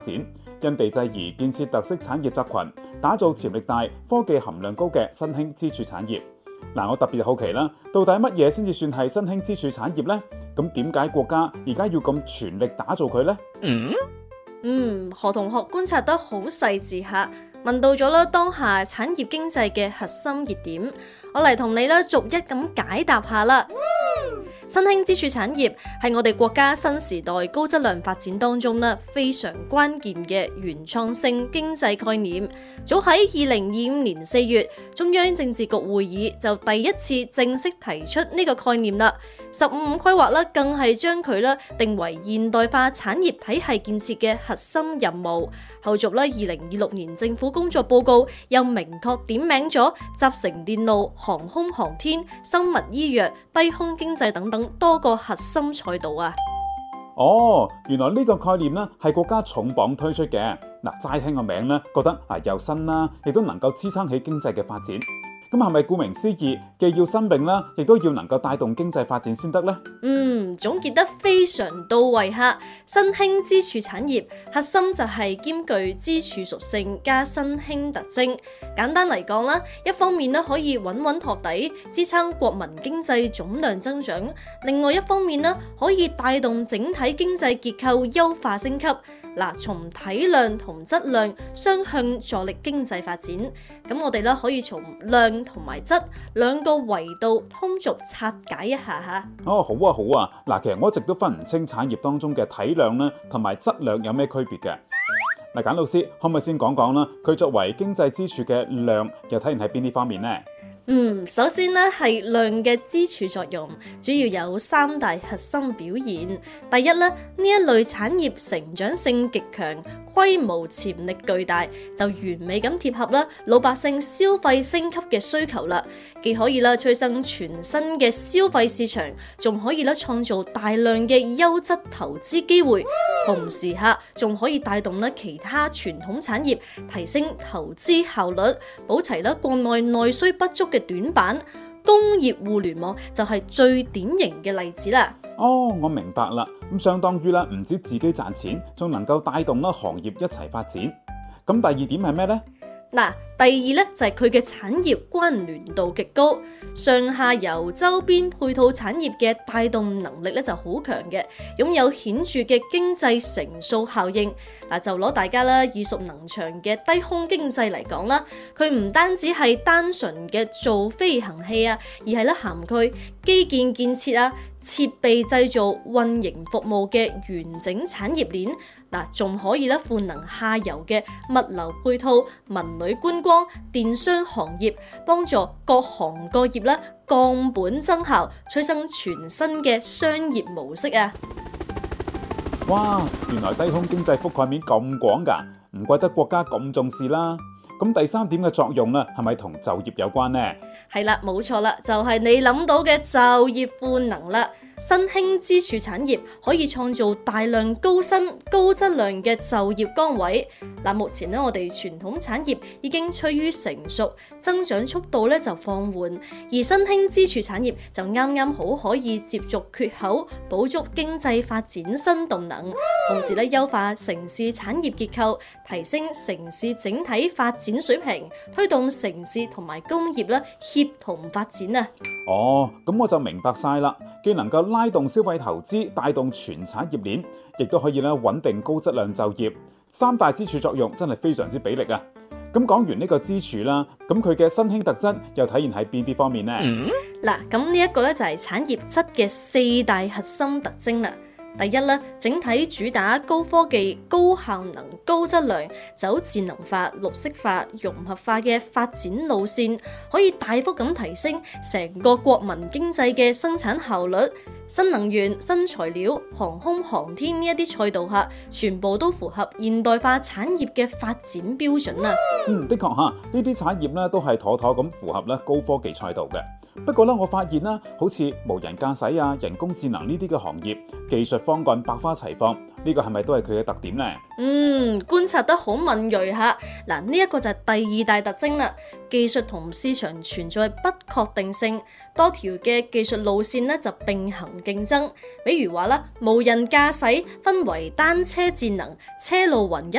展，因地制宜建設特色產業集群，打造潛力大、科技含量高嘅新興支柱產業。我特別好奇啦，到底乜嘢先至算係新興支柱產業呢？咁點解國家而家要咁全力打造佢呢？ 何同學觀察得好細緻下，問到咗啦當下產業經濟嘅核心熱點，我嚟同你啦逐一咁解答下啦。新興支柱產業係我哋國家新時代高質量發展當中呢非常關鍵嘅原創性經濟概念。早喺2025年4月，中央政治局會議就第一次正式提出呢個概念啦。15規劃啦，更係將佢啦定為現代化產業體系建設嘅核心任務。後續啦，2026年政府工作報告又明確點名咗集成電路、航空航天、生物醫藥、低空經濟等等多個核心賽道啊！ 原來呢個概念呢係國家重磅推出嘅。齋聽個名呢，覺得又新啦，亦都能夠支撐起經濟嘅發展。咁係咪顧名思義，既要新穎啦，亦都要能夠帶動經濟發展先得呢？ 總結得非常到位哈！新興支柱產業核心就係兼具支柱屬性加新興特徵。簡單嚟講啦，一方面呢可以穩托底，支撐國民經濟總量增長；另外一方面呢可以帶動整體經濟結構優化升級。從體量同質量雙向助力經濟發展。咁我哋咧可以從量同埋質兩個維度通俗拆解一下吓。 好啊。其實我一直都分唔清產業當中嘅體量咧同埋質量有咩區別嘅。簡老師可唔可以先講講啦？佢作為經濟支柱嘅量又體現喺邊啲方面呢？ 首先呢係量嘅支柱作用，主要有3大核心表現。第一呢一類產業成長性極強，規模潛力巨大，就完美咁貼合啦老百姓消費升級嘅需求啦，既可以啦催生全新嘅消費市場，仲可以啦創造大量嘅優質投資機會，同時仲可以帶動啦其他傳統產業提升投資效率，補齊啦國內內需不足嘅短板。工業互聯網就係最典型嘅例子啦。 我明白啦。咁相當於唔止自己賺錢，仲能夠帶動啦行業一齊發展。咁第二點係咩呢？ 第二就係佢嘅產業關聯度極高，上下游周邊配套產業嘅帶動能力就好強嘅，擁有顯著嘅經濟乘數效應。就攞大家耳熟能詳嘅低空經濟嚟講啦，佢唔單止係單純嘅造飛行器而係涵蓋基建建設設備製造、運營服務嘅完整產業鏈。仲可以賦能下游嘅物流配套、文旅觀光、電商行業，幫助各行各業降本增效，催生全新嘅商業模式啊！ 哇，原來低空經濟覆蓋面咁廣㗎，唔怪得國家咁重視啦。咁第3點嘅作用係咪同就業有關呢？ 係啦，冇錯啦，就係你諗到嘅就業賦能啦。新興支柱產業可以創造大量高薪、高質量嘅就業崗位。目前我哋傳統產業已經趨於成熟，增長速度就放緩，而新興支柱產業就啱啱好可以接續缺口，補足經濟發展新動能，同時優化城市產業結構，提升城市整體發展水平，推動城市同埋工業協同發展啊！ 咁我就明白晒啦，既能夠拉動消費投資，帶動全產業鏈，亦都可以穩定高質量就業。3大支柱作用真係非常之俾力啊！咁講完呢個支柱啦，咁佢嘅新興特質又體現喺邊啲方面呢？ 咁呢一個就係產業質嘅4大核心特徵啦。第一咧，整體主打高科技、高效能、高質量，走智能化、綠色化、融合化嘅發展路線，可以大幅咁提升成個國民經濟嘅生產效率。新能源、新材料、航空航天呢一啲賽道下，全部都符合現代化產業嘅發展標準啊！ 的確呢啲產業咧都係妥妥咁符合咧高科技賽道嘅。不過咧，我發現啦，好似無人駕駛人工智能呢啲嘅行業，技術方幹百花齊放，呢個係咪都係佢嘅特點呢？ 觀察得好敏銳吓。呢一個就係第2大特徵啦。技術同市場存在不確定性，多條嘅技術路線就並行競爭。比如話無人駕駛分為單車智能、車路雲一